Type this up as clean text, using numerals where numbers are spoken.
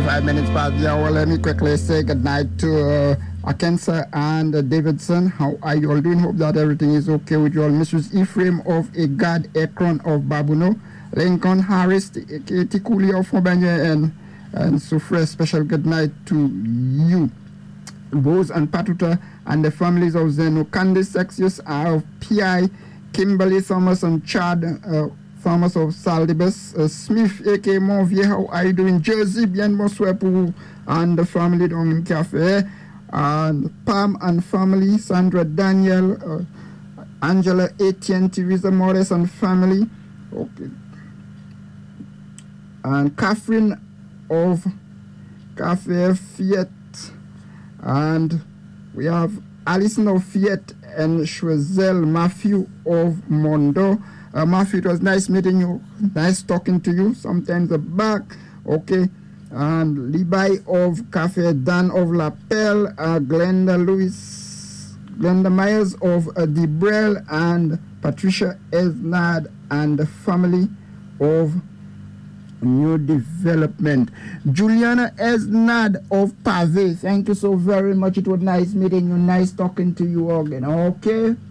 25 minutes past the hour. Let me quickly say goodnight to Akensa and Davidson. How are you all doing? Hope that everything is okay with you all. Mrs. Ephraim of Egad Ekron of Babuno. Lincoln Harris, Tikuli of Mobanye, and Sufre. Special goodnight to you. Bose and Patuta and the families of Zeno. Candice Sexius of PI. Kimberly Thomas and Chad Thomas of Saldibus, Smith, A.K. Monvier, how are you doing? Jersey, bien bonsoir pour and the family down in Cafe, and Pam and family, Sandra Daniel, Angela Etienne, Teresa Morris and family, okay, and Catherine of Cafe Fiat, and we have Alison of Fiat and Schwazel Matthew of Mondo. Matthew, it was nice meeting you, nice talking to you. Sometimes back, okay. And Levi of Cafe, Dan of La Pelle, Glenda Myers of Debrel, and Patricia Esnad and the family of New Development. Juliana Esnad of Pave, thank you so very much. It was nice meeting you, nice talking to you again, okay.